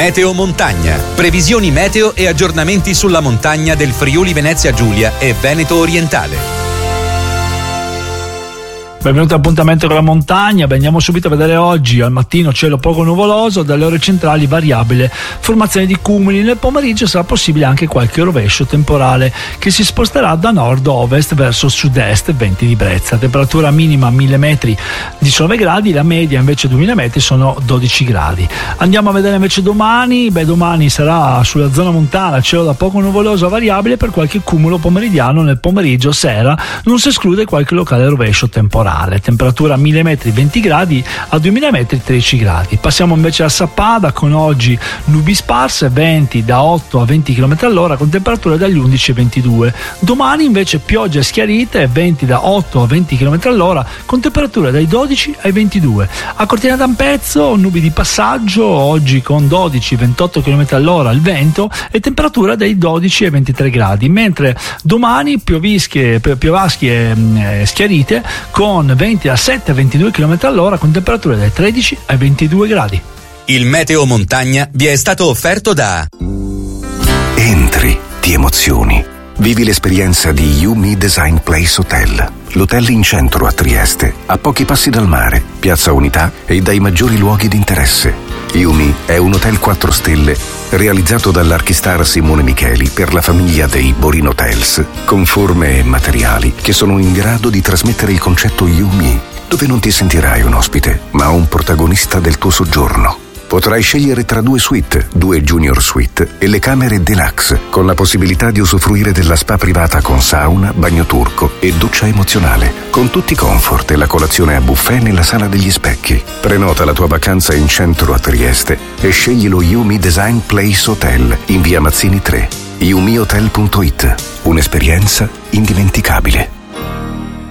Meteo Montagna. Previsioni meteo e aggiornamenti sulla montagna del Friuli Venezia Giulia e Veneto Orientale. Benvenuti all'appuntamento con la montagna. Andiamo subito a vedere oggi. Al mattino cielo poco nuvoloso, dalle ore centrali variabile formazione di cumuli. Nel pomeriggio sarà possibile anche qualche rovescio temporale che si sposterà da nord-ovest verso sud-est, venti di brezza. Temperatura minima 1000 metri 19 gradi, la media invece 2000 metri sono 12 gradi. Andiamo a vedere invece domani. Domani sarà sulla zona montana cielo da poco nuvoloso a variabile per qualche cumulo pomeridiano. Nel pomeriggio sera non si esclude qualche locale rovescio temporale. Temperatura 1000 metri 20 gradi, a 2000 metri 13 gradi. Passiamo invece a Sappada con oggi nubi sparse, venti da 8 a 20 km all'ora con temperature dagli 11 ai 22. Domani invece piogge schiarite, venti da 8 a 20 km all'ora con temperature dai 12 ai 22. A Cortina d'Ampezzo nubi di passaggio, oggi con 12-28 km all'ora il vento e temperatura dai 12 ai 23 gradi, mentre domani piovaschi e schiarite con venti da 7 a 22 km all'ora con temperature dai 13 ai 22 gradi. Il Meteo Montagna vi è stato offerto da Entri, ti emozioni. Vivi l'esperienza di Yumi Design Place Hotel, l'hotel in centro a Trieste, a pochi passi dal mare, Piazza Unità e dai maggiori luoghi di interesse. Yumi è un hotel 4 stelle realizzato dall'archistar Simone Micheli per la famiglia dei Borin Hotels, con forme e materiali che sono in grado di trasmettere il concetto Yumi, dove non ti sentirai un ospite, ma un protagonista del tuo soggiorno. Potrai scegliere tra 2 suite, 2 junior suite e le camere deluxe, con la possibilità di usufruire della spa privata con sauna, bagno turco e doccia emozionale, con tutti i comfort e la colazione a buffet nella sala degli specchi. Prenota la tua vacanza in centro a Trieste e scegli lo Yumi Design Place Hotel in via Mazzini 3. yumihotel.it. Un'esperienza indimenticabile.